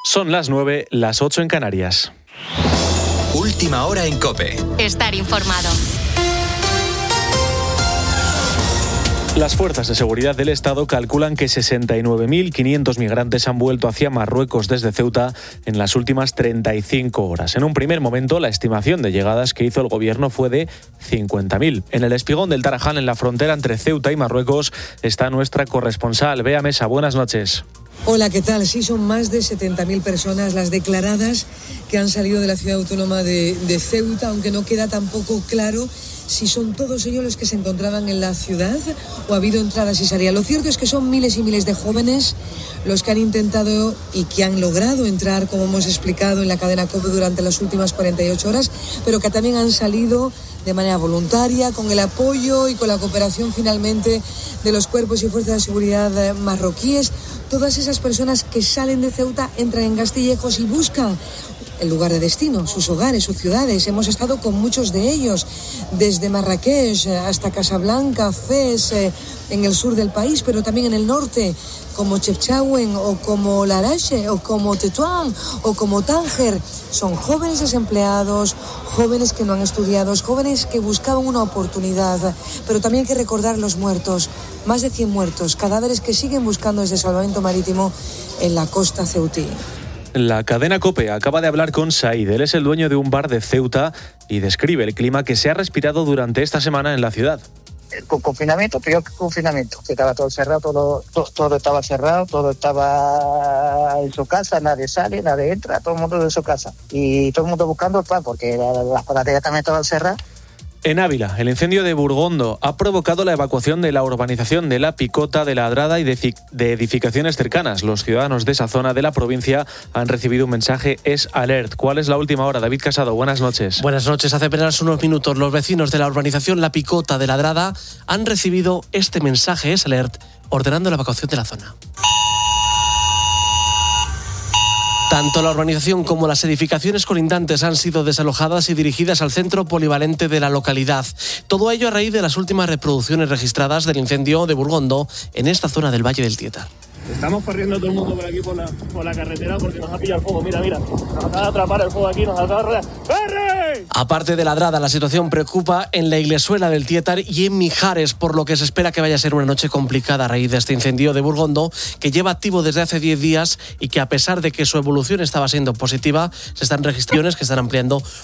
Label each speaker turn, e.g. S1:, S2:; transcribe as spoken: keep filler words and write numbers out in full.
S1: Son las nueve, las ocho en Canarias.
S2: Última hora en COPE.
S3: Estar informado.
S1: Las fuerzas de seguridad del Estado calculan que sesenta y nueve mil quinientos migrantes han vuelto hacia Marruecos desde Ceuta en las últimas treinta y cinco horas. En un primer momento, la estimación de llegadas que hizo el gobierno fue de cincuenta mil. En el espigón del Tarajal, en la frontera entre Ceuta y Marruecos, está nuestra corresponsal, Bea Mesa. Buenas noches.
S4: Hola, ¿qué tal? Sí, son más de setenta mil personas las declaradas que han salido de la ciudad autónoma de, de Ceuta, aunque no queda tampoco claro si son todos ellos los que se encontraban en la ciudad o ha habido entradas y salidas. Lo cierto es que son miles y miles de jóvenes los que han intentado y que han logrado entrar, como hemos explicado en la cadena COPE durante las últimas cuarenta y ocho horas, pero que también han salido de manera voluntaria, con el apoyo y con la cooperación finalmente de los cuerpos y fuerzas de seguridad marroquíes. Todas esas personas que salen de Ceuta entran en Castillejos y buscan el lugar de destino, sus hogares, sus ciudades. Hemos estado con muchos de ellos, desde Marrakech hasta Casablanca, Fez, eh, en el sur del país, pero también en el norte, como Chefchaouen o como Larache o como Tetuán o como Tánger. Son jóvenes desempleados, jóvenes que no han estudiado, jóvenes que buscaban una oportunidad, pero también hay que recordar los muertos, más de cien muertos, cadáveres que siguen buscando desde Salvamento Marítimo en la costa ceutí.
S1: La cadena COPE acaba de hablar con Said. Él es el dueño de un bar de Ceuta y describe el clima que se ha respirado durante esta semana en la ciudad.
S5: Con confinamiento, peor que confinamiento. Estaba todo cerrado, todo, todo, todo estaba cerrado, todo estaba en su casa, nadie sale, nadie entra, todo el mundo en su casa. Y todo el mundo buscando el pan, porque las panaderías también estaban cerradas.
S1: En Ávila, el incendio de Burgondo ha provocado la evacuación de la urbanización de La Picota, de La Adrada y de, de edificaciones cercanas. Los ciudadanos de esa zona de la provincia han recibido un mensaje Es Alert. ¿Cuál es la última hora? David Casado, buenas noches.
S6: Buenas noches. Hace apenas unos minutos los vecinos de la urbanización La Picota de La Adrada han recibido este mensaje Es Alert ordenando la evacuación de la zona. Tanto la urbanización como las edificaciones colindantes han sido desalojadas y dirigidas al centro polivalente de la localidad. Todo ello a raíz de las últimas reproducciones registradas del incendio de Burgondo en esta zona del Valle del Tietar.
S7: Estamos corriendo todo el mundo por aquí, por la, por la carretera, porque nos ha pillado el fuego. Mira, mira, nos acaba de atrapar el fuego aquí, nos acaba de rodear. ¡Corre!
S6: Aparte de La Adrada, la situación preocupa en la Iglesuela del Tietar y en Mijares, por lo que se espera que vaya a ser una noche complicada a raíz de este incendio de Burgondo, que lleva activo desde hace diez días y que, a pesar de que su evolución estaba siendo positiva, se están registraciones que están ampliando